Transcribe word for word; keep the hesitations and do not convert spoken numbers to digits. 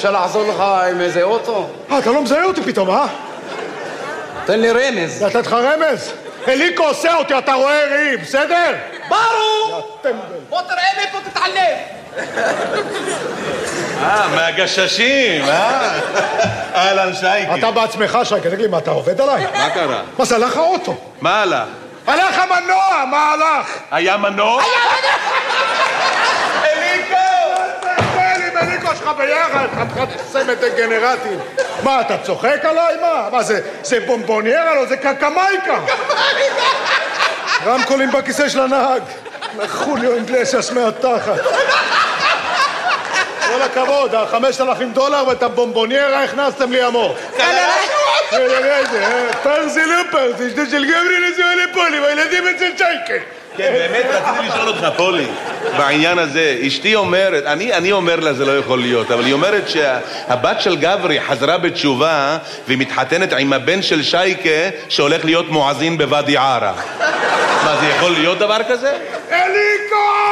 אפשר לעזור לך עם איזה אוטו? אה, אתה לא מזהה אותי פתאום, אה? תן לי רמז. לתת לך רמז? אליקו עושה אותי, אתה רואה ראי, בסדר? ברור! בוא תראה מאיפה תתעלם. אה, מהגששים, אה? אהלן שייקי. אתה בעצמך, שייקי, תגיד לי, מה, אתה עובד עליי? מה קרה? מה זה, הלך האוטו? מה הלך? הלך המנוע, מה הלך? היה מנוע? אליקו! תסתכל עם אליקו שלך ביחד, חתיכת צמד דגנרטים. מה, אתה צוחק עליי? מה? מה זה, זה בומבוניירה? לא, זה קקמייקה. רמקולים בכיסא של הנהג. לחוליו אינגלסס מהתחת. כל הכבוד, החמשת אלפים דולר ואת הבומבוניירה הכנסתם לי אמור. פרזי לא פרזי, שדה של גברי נשואה לפולי, והילדים אצל שייקה. כן, באמת רציתי לשאול אותך, פולי, בעניין הזה. אשתי אומרת, אני, אני אומר לה זה לא יכול להיות, אבל היא אומרת שהבת של גברי חזרה בתשובה והיא מתחתנת עם הבן של שייקה שהולך להיות מואזין בוואדי ערה. מה, זה יכול להיות דבר כזה? אליקו!